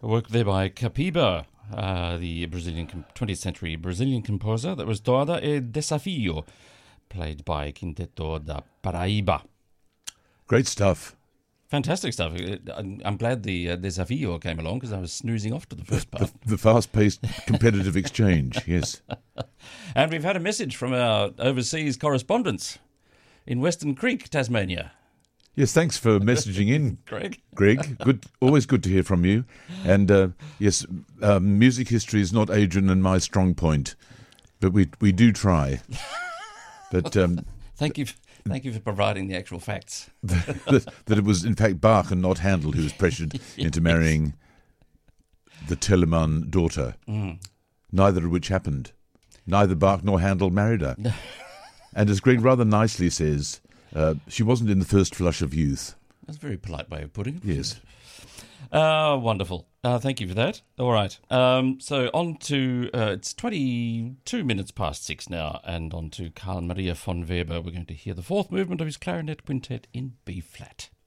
A work there by Capiba, the 20th century Brazilian composer. That was Toada e Desafio, played by Quinteto da Paraíba. Great stuff. Fantastic stuff. I'm glad the Desafio came along because I was snoozing off to the first part. The fast-paced competitive exchange, yes. And we've had a message from our overseas correspondents in Western Creek, Tasmania. Yes, thanks for messaging in, Greg. Good, always good to hear from you. And yes, music history is not Adrian and my strong point, but we do try. But Thank you for providing the actual facts. that it was in fact Bach and not Handel who was pressured into marrying the Telemann daughter. Neither of which happened. Neither Bach nor Handel married her. And as Greg rather nicely says, she wasn't in the first flush of youth. That's a very polite way of putting it. Yes. Wonderful. Thank you for that. All right. So on to, it's 22 minutes past 6 now, and on to Carl Maria von Weber. We're going to hear the fourth movement of his clarinet quintet in B-flat.